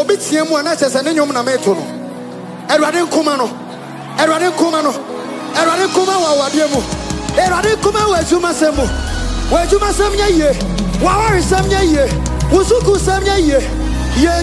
obi tie mu na chese ne nyom na meto no Erade nkoma no Erade nkoma no Erade nkoma wa wade mu Erade nkoma wa adwuma sem mu wa adwuma sem nya ye wa ware sem nya ye wo suku sem nya ye